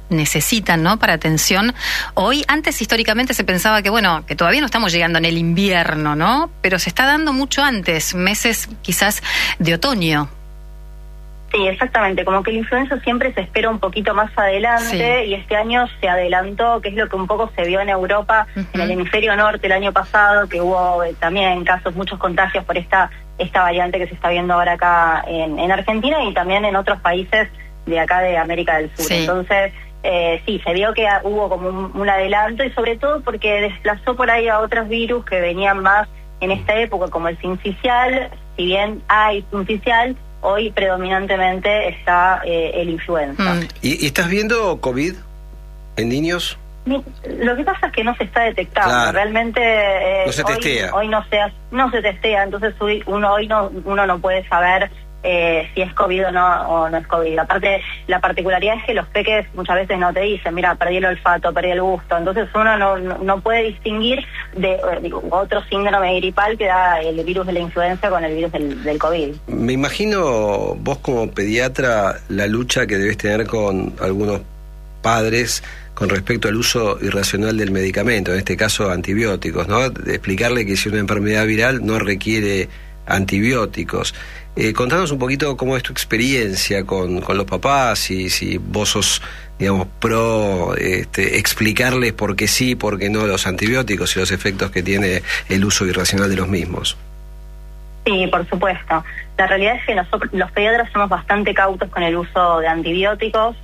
necesitan, ¿no?, para atención. Hoy, antes históricamente se pensaba que, bueno, que todavía no estamos llegando en el invierno, ¿no?, pero se está dando mucho antes, meses quizás de otoño. Sí, exactamente, como que la influenza siempre se espera un poquito más adelante, sí. Y este año se adelantó, que es lo que un poco se vio en Europa, en el hemisferio norte el año pasado, que hubo también casos, muchos contagios por esta variante que se está viendo ahora acá en Argentina y también en otros países de acá de América del Sur. Sí. Entonces, sí, se vio que hubo como un adelanto y sobre todo porque desplazó por ahí a otros virus que venían más en esta época, como el sincicial. Si bien hay sincicial, hoy predominantemente está el influenza. ¿Y estás viendo COVID en niños? Lo que pasa es que no se está detectando, claro. Realmente no se testea. Hoy no se testea, entonces uno no puede saber si es COVID o no es COVID. Aparte, la particularidad es que los peques muchas veces no te dicen, mira, perdí el olfato, perdí el gusto, entonces uno no puede distinguir de otro síndrome gripal que da el virus de la influenza con el virus del COVID. Me imagino vos como pediatra la lucha que debes tener con algunos padres con respecto al uso irracional del medicamento, en este caso antibióticos, ¿no? De explicarle que si una enfermedad viral no requiere antibióticos. Contanos un poquito cómo es tu experiencia con los papás y si vos sos, digamos, pro explicarles por qué sí, por qué no los antibióticos y los efectos que tiene el uso irracional de los mismos. Sí, por supuesto. La realidad es que nosotros, los pediatras, somos bastante cautos con el uso de antibióticos.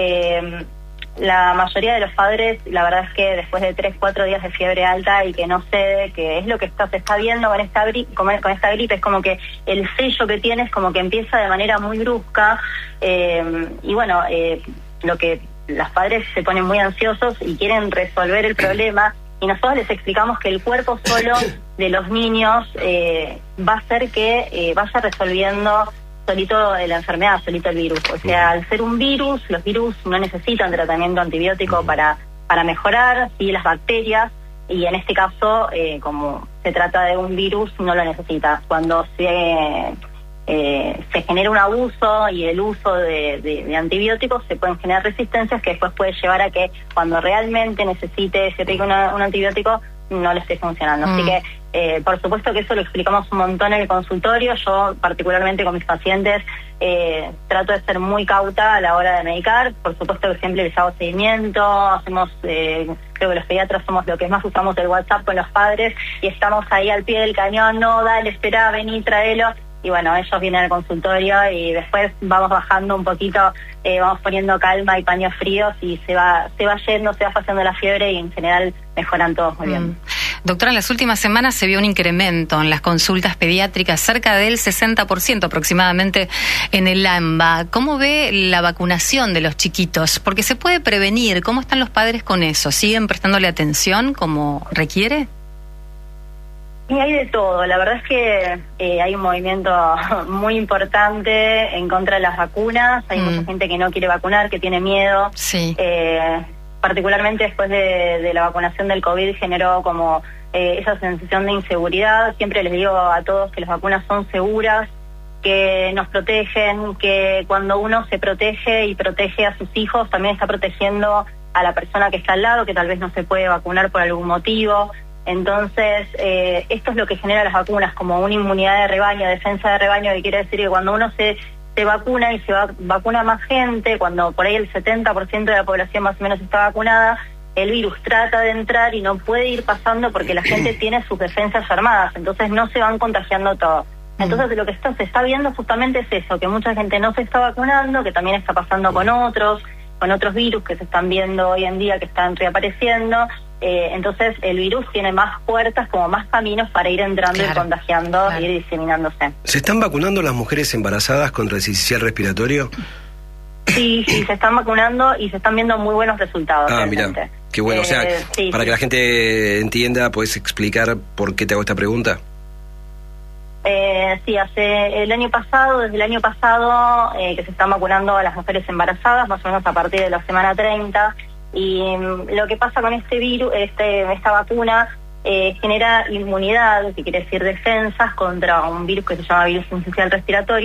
La mayoría de los padres, la verdad es que después de 3-4 días de fiebre alta y que no cede, que es lo que se está viendo con esta gripe, es como que el sello que tiene es como que empieza de manera muy brusca, y bueno, lo que los padres se ponen muy ansiosos y quieren resolver el problema, y nosotros les explicamos que el cuerpo solo de los niños va a hacer que vaya resolviendo solito la enfermedad, solito el virus. O sea, al ser un virus, los virus no necesitan tratamiento antibiótico para mejorar, sí, las bacterias, y en este caso, como se trata de un virus, no lo necesita. Cuando se genera un abuso y el uso de antibióticos, se pueden generar resistencias que después puede llevar a que cuando realmente necesite ese pico un antibiótico, no le esté funcionando. Así que, por supuesto que eso lo explicamos un montón en el consultorio. Yo, particularmente con mis pacientes, trato de ser muy cauta a la hora de medicar. Por supuesto que siempre les hago seguimiento, hacemos, creo que los pediatras somos lo que más usamos el WhatsApp con los padres, y estamos ahí al pie del cañón, no, dale, espera, vení, tráelo. Y bueno, ellos vienen al consultorio y después vamos bajando un poquito, vamos poniendo calma y paños fríos, y se va yendo, se va pasando la fiebre, y en general mejoran todos muy bien. Doctora, en las últimas semanas se vio un incremento en las consultas pediátricas, cerca del 60% aproximadamente en el AMBA. ¿Cómo ve la vacunación de los chiquitos? Porque se puede prevenir. ¿Cómo están los padres con eso? ¿Siguen prestándole atención como requiere? Y hay de todo. La verdad es que hay un movimiento muy importante en contra de las vacunas. Hay mucha gente que no quiere vacunar, que tiene miedo. Sí. Particularmente después de la vacunación del COVID generó como esa sensación de inseguridad. Siempre les digo a todos que las vacunas son seguras, que nos protegen, que cuando uno se protege y protege a sus hijos, también está protegiendo a la persona que está al lado, que tal vez no se puede vacunar por algún motivo. Entonces, esto es lo que genera las vacunas, como una inmunidad de rebaño, defensa de rebaño, que quiere decir que cuando uno se vacuna y se vacuna más gente, cuando por ahí el 70% de la población más o menos está vacunada, el virus trata de entrar y no puede ir pasando porque la gente tiene sus defensas armadas, entonces no se van contagiando todos. Entonces lo que se está viendo justamente es eso, que mucha gente no se está vacunando, que también está pasando con otros virus que se están viendo hoy en día, que están reapareciendo. Entonces el virus tiene más puertas, como más caminos para ir entrando, claro, y contagiando, claro, y ir diseminándose. ¿Se están vacunando las mujeres embarazadas contra el sincicial respiratorio? Sí, se están vacunando y se están viendo muy buenos resultados. Mira, qué bueno. O sea, sí, para que la gente entienda, ¿puedes explicar por qué te hago esta pregunta? Sí, desde el año pasado, que se están vacunando a las mujeres embarazadas, más o menos a partir de la semana 30, y lo que pasa con este virus, esta vacuna, genera inmunidad, que quiere decir defensas contra un virus que se llama virus sincicial respiratorio,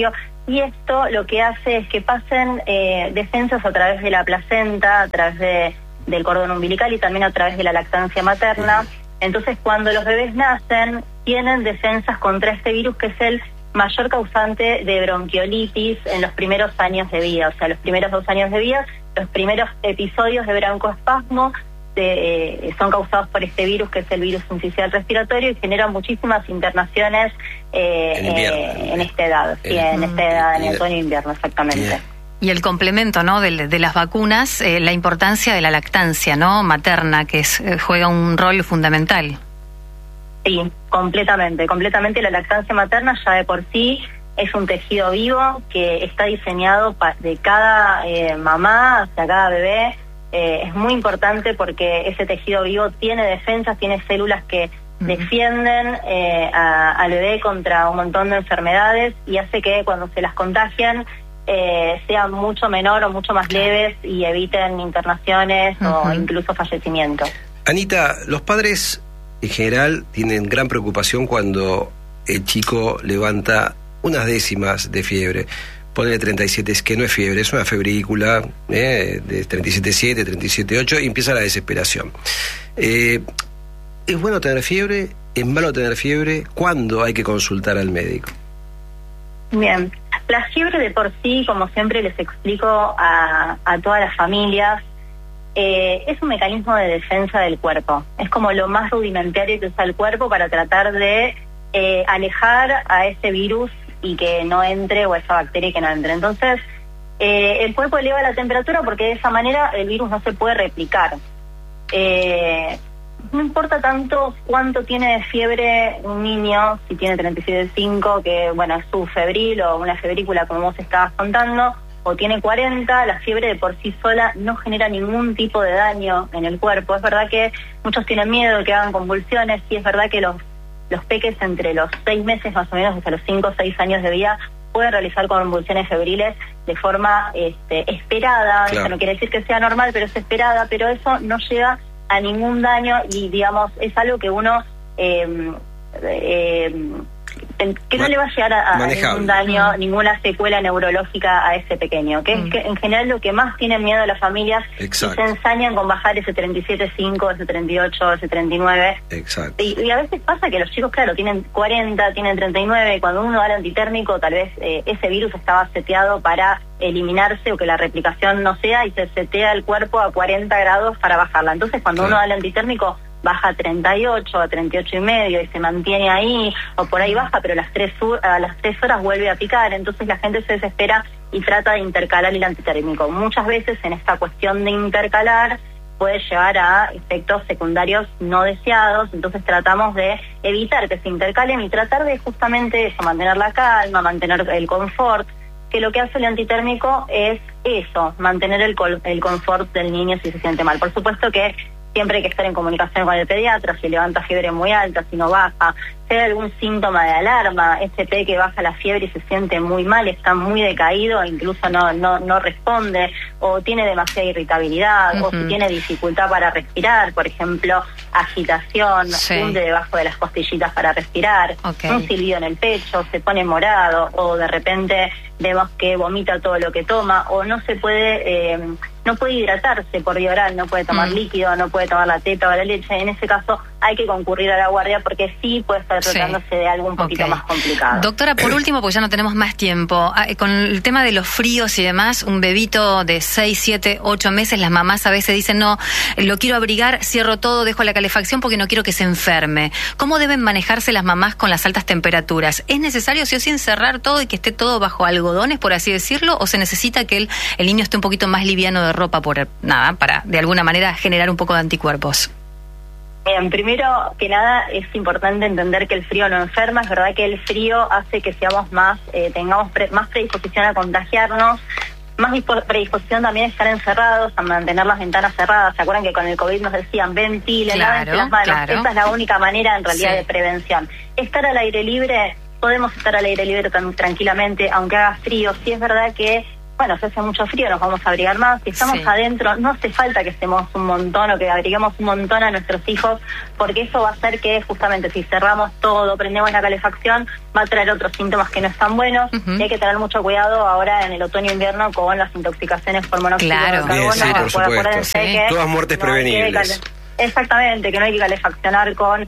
y esto lo que hace es que pasen defensas a través de la placenta, a través del cordón umbilical y también a través de la lactancia materna. Entonces, cuando los bebés nacen, tienen defensas contra este virus, que es el mayor causante de bronquiolitis en los primeros años de vida, o sea, los primeros 2 años de vida, los primeros episodios de broncoespasmo son causados por este virus, que es el virus sincicial respiratorio, y genera muchísimas internaciones en esta edad, en esta edad, en otoño e invierno, exactamente. Y el complemento, ¿no?, de las vacunas, la importancia de la lactancia, ¿no?, materna, que juega un rol fundamental. Sí, completamente. La lactancia materna ya de por sí es un tejido vivo que está diseñado de cada mamá hacia cada bebé. Es muy importante porque ese tejido vivo tiene defensas, tiene células que defienden al bebé contra un montón de enfermedades, y hace que cuando se las contagian sean mucho menor o mucho más leves y eviten internaciones o incluso fallecimientos. Anita, los padres en general tienen gran preocupación cuando el chico levanta unas décimas de fiebre. Ponele 37, es que no es fiebre, es una febrícula de 37,7, 37,8, y empieza la desesperación. ¿Es bueno tener fiebre? ¿Es malo tener fiebre? ¿Cuándo hay que consultar al médico? Bien, la fiebre de por sí, como siempre les explico a todas las familias, es un mecanismo de defensa del cuerpo. Es como lo más rudimentario que usa el cuerpo para tratar de alejar a ese virus y que no entre, o esa bacteria que no entre. Entonces, el cuerpo eleva la temperatura porque de esa manera el virus no se puede replicar. No importa tanto cuánto tiene de fiebre un niño, si tiene 37,5, que bueno, es subfebril o una febrícula como vos estabas contando, o tiene 40, la fiebre de por sí sola no genera ningún tipo de daño en el cuerpo. Es verdad que muchos tienen miedo de que hagan convulsiones, y es verdad que los peques entre los 6 meses más o menos hasta los 5 o 6 años de vida pueden realizar convulsiones febriles de forma esperada. Claro. Eso no quiere decir que sea normal, pero es esperada, pero eso no llega a ningún daño, y digamos, es algo que uno que no le va a llegar a ningún daño, ninguna secuela neurológica a ese pequeño, que es que en general lo que más tienen miedo las familias es se ensañan con bajar ese 37,5, ese 38, ese 39. Exacto. Y a veces pasa que los chicos, claro, tienen 40, tienen 39, y cuando uno da el antitérmico, tal vez ese virus estaba seteado para eliminarse o que la replicación no sea, y se setea el cuerpo a 40 grados para bajarla. Entonces, cuando uno da el antitérmico, baja a 38, a 38,5 y se mantiene ahí, o por ahí baja, pero a las 3 horas vuelve a picar. Entonces la gente se desespera y trata de intercalar el antitérmico. Muchas veces en esta cuestión de intercalar puede llevar a efectos secundarios no deseados, entonces tratamos de evitar que se intercalen y tratar de justamente eso, mantener la calma, mantener el confort, que lo que hace el antitérmico es eso, mantener el confort del niño si se siente mal. Por supuesto que siempre hay que estar en comunicación con el pediatra, si levanta fiebre muy alta, si no baja, si hay algún síntoma de alarma, este que baja la fiebre y se siente muy mal, está muy decaído, incluso no responde, o tiene demasiada irritabilidad, o si tiene dificultad para respirar, por ejemplo, agitación, hunde debajo de las costillitas para respirar, un silbido en el pecho, se pone morado, o de repente vemos que vomita todo lo que toma, o no puede hidratarse por vía oral, no puede tomar líquido, no puede tomar la teta o la leche. En ese caso hay que concurrir a la guardia porque sí puede estar tratándose de algo un poquito más complicado. Doctora, por último, porque ya no tenemos más tiempo, con el tema de los fríos y demás, un bebito de 6, 7, 8 meses, las mamás a veces dicen, no, lo quiero abrigar, cierro todo, dejo la calefacción porque no quiero que se enferme. ¿Cómo deben manejarse las mamás con las altas temperaturas? ¿Es necesario sí o sí encerrar todo y que esté todo bajo algodones, por así decirlo, o se necesita que el niño esté un poquito más liviano de ropa para de alguna manera generar un poco de anticuerpos? Bien, primero que nada es importante entender que el frío no enferma. Es verdad que el frío hace que seamos tengamos más predisposición a contagiarnos, más predisposición también a estar encerrados, a mantener las ventanas cerradas. ¿Se acuerdan que con el COVID nos decían ventilen, lávense las manos? Claro. Esa es la única manera en realidad de prevención. Estar al aire libre, podemos estar al aire libre tranquilamente, aunque haga frío. Sí es verdad que bueno, si hace mucho frío nos vamos a abrigar más. Si estamos adentro, no hace falta que estemos un montón o que abriguemos un montón a nuestros hijos, porque eso va a hacer que justamente si cerramos todo, prendemos la calefacción, va a traer otros síntomas que no están buenos. Y hay que tener mucho cuidado ahora en el otoño-invierno con las intoxicaciones por monóxido de carbono. Bien, sí, por supuesto. Que todas muertes prevenibles. Exactamente, que no hay que calefaccionar con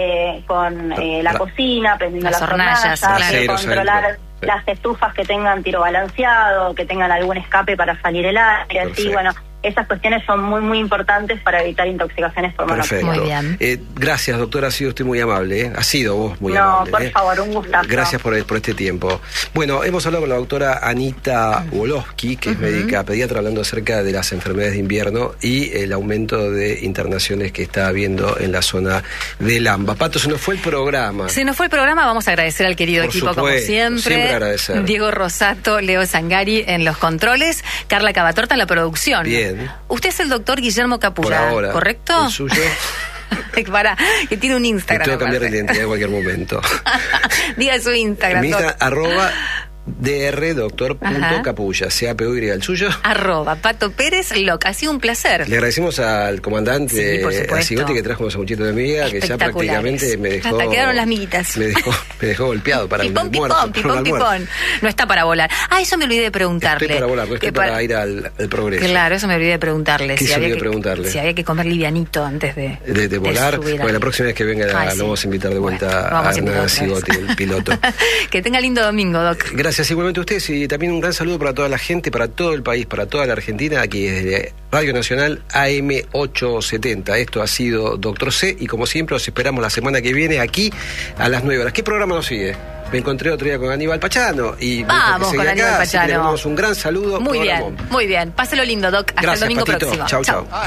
la cocina, prendiendo las hornallas, que controlar las estufas que tengan tiro balanceado, que tengan algún escape para salir el aire, así, bueno, esas cuestiones son muy, muy importantes para evitar intoxicaciones por monóxido. Muy bien. Gracias, doctora, ha sido usted muy amable, ha sido vos muy amable. No, por favor, un gustazo. Gracias por este tiempo. Bueno, hemos hablado con la doctora Anita Wolowski, que es médica pediatra, hablando acerca de las enfermedades de invierno y el aumento de internaciones que está habiendo en la zona del AMBA. Pato, se nos fue el programa. Se nos fue el programa, vamos a agradecer al querido equipo, supuesto, como siempre. Siempre agradecer. Diego Rosato, Leo Zangari en los controles, Carla Cavatorta en la producción. Bien. Usted es el doctor Guillermo Capulla, por ahora, ¿correcto? ¿El suyo? Para, que tiene un Instagram. Tengo que cambiar de identidad en cualquier momento. Diga su Instagram. Mi Instagram, @dr.doctor.capulla, CAPUY, ¿el suyo? @Pato Pérez Loc. Ha sido un placer. Le agradecemos al comandante Asigote, que trajo un sanguchito de miga, que ya prácticamente me dejó. Hasta quedaron las miguitas. Me dejó golpeado para pipón, el almuerzo. Pipón. No está para volar. Eso me olvidé de preguntarle. Estoy para volar, no estoy para ir al progreso. Claro, eso me olvidé de preguntarle. ¿Qué se olvidó de preguntarle? Si había que comer livianito antes de volar. Bueno, la próxima vez que venga lo vamos a invitar de vuelta a Hernán Asigote, el piloto. Que tenga lindo domingo, Doc. Gracias igualmente a ustedes y también un gran saludo para toda la gente, para todo el país, para toda la Argentina, aquí desde Radio Nacional AM870. Esto ha sido Doctor C y como siempre los esperamos la semana que viene aquí a las 9 horas. ¿Qué programa nos sigue? Me encontré otro día con Aníbal Pachano y vamos con Aníbal Pachano. Le damos un gran saludo. Muy bien. Páselo lindo, Doc. Hasta el domingo próximo. Chau.